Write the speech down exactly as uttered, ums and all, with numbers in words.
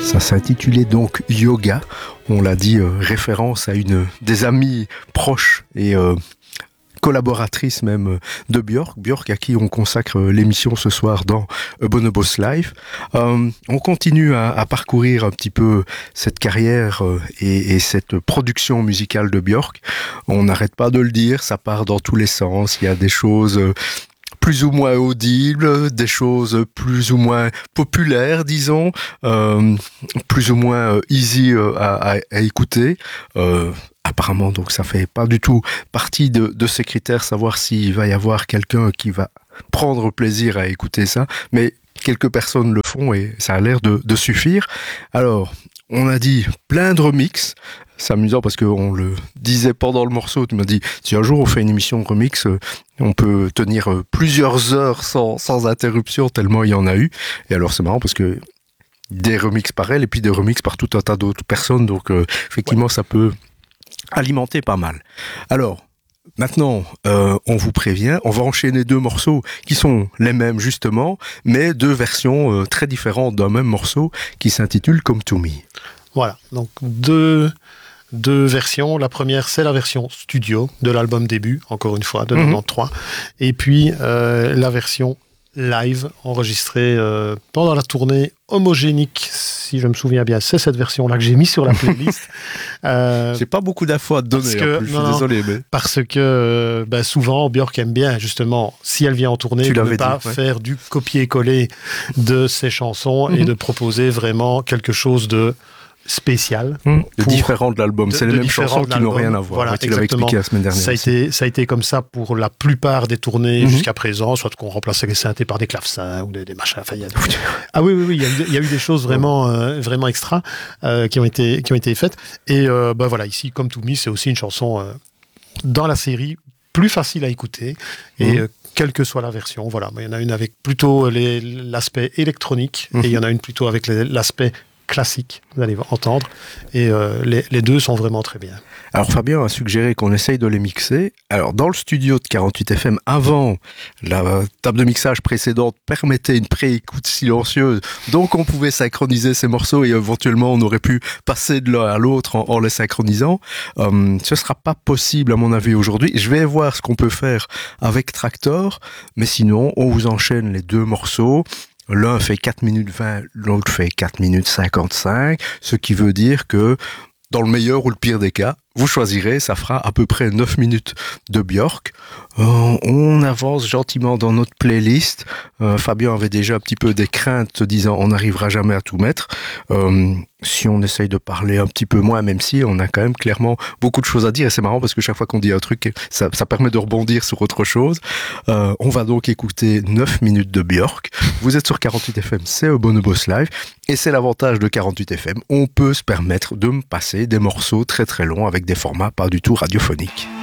Ça s'intitulait donc Yoga. On l'a dit, euh, référence à une des amies proches et euh, collaboratrice même de Björk, Björk à qui on consacre l'émission ce soir dans Bonobos Live. Euh, on continue à, à parcourir un petit peu cette carrière euh, et, et cette production musicale de Björk. On n'arrête pas de le dire, ça part dans tous les sens. Il y a des choses euh, plus ou moins audibles, des choses plus ou moins populaires, disons, euh, plus ou moins easy à, à, à écouter. Euh, Apparemment, donc ça fait pas du tout partie de, de ces critères, savoir s'il va y avoir quelqu'un qui va prendre plaisir à écouter ça, mais quelques personnes le font et ça a l'air de, de suffire. Alors, on a dit plein de remixes. C'est amusant parce qu'on le disait pendant le morceau, tu m'as dit, si un jour on fait une émission de remix, on peut tenir plusieurs heures sans, sans interruption, tellement il y en a eu. Et alors c'est marrant parce que des remixes par elle et puis des remixes par tout un tas d'autres personnes, donc euh, effectivement ouais. Ça peut alimenter pas mal. Alors, maintenant, euh, on vous prévient, on va enchaîner deux morceaux qui sont les mêmes justement, mais deux versions euh, très différentes d'un même morceau qui s'intitule Come to Me. Voilà, donc deux, deux versions. La première, c'est la version studio de l'album début, encore une fois, de mm-hmm. quatre-vingt-treize. Et puis, euh, la version live, enregistrée euh, pendant la tournée Homogénique, si je me souviens bien, c'est cette version-là que j'ai mis sur la playlist. euh, j'ai pas beaucoup d'infos à te donner, que, en plus, je non, suis désolé. Mais... Parce que euh, ben, souvent, Björk aime bien, justement, si elle vient en tournée, de ne pas dit, ouais. faire du copier-coller de ses chansons mm-hmm. et de proposer vraiment quelque chose de spécial. Mmh. De différent de l'album. De, c'est les mêmes chansons qui n'ont rien à voir. Voilà, ouais, tu l'avais expliqué la semaine dernière. Ça a, été, ça a été comme ça pour la plupart des tournées mmh. jusqu'à présent, soit qu'on remplaçait les synthés par des clavecins ou des, des machins. Enfin, y a des... ah oui, oui, oui, il y a eu, il y a eu des choses vraiment, euh, vraiment extra euh, qui, ont été, qui ont été faites. Et euh, ben voilà, ici, Come to Me, c'est aussi une chanson euh, dans la série plus facile à écouter et mmh. euh, quelle que soit la version. Voilà, il y en a une avec plutôt les, l'aspect électronique mmh. et il y en a une plutôt avec les, l'aspect classique, vous allez entendre, et euh, les, les deux sont vraiment très bien. Alors Fabien a suggéré qu'on essaye de les mixer. Alors dans le studio de quarante-huit F M, avant, la table de mixage précédente permettait une pré-écoute silencieuse, donc on pouvait synchroniser ces morceaux et éventuellement on aurait pu passer de l'un à l'autre en, en les synchronisant. Euh, ce sera pas possible à mon avis aujourd'hui. Je vais voir ce qu'on peut faire avec Traktor, mais sinon on vous enchaîne les deux morceaux. L'un fait quatre minutes vingt, l'autre fait quatre minutes cinquante-cinq, ce qui veut dire que dans le meilleur ou le pire des cas, vous choisirez, ça fera à peu près neuf minutes de Björk. Euh, on avance gentiment dans notre playlist. Euh, Fabien avait déjà un petit peu des craintes, se disant on n'arrivera jamais à tout mettre. Euh, si on essaye de parler un petit peu moins, même si on a quand même clairement beaucoup de choses à dire. Et c'est marrant parce que chaque fois qu'on dit un truc, ça, ça permet de rebondir sur autre chose. Euh, on va donc écouter neuf minutes de Björk. Vous êtes sur quarante-huit F M, c'est au Bonobos Live. Et c'est l'avantage de quarante-huit F M. On peut se permettre de me passer des morceaux très très longs avec des formats pas du tout radiophoniques.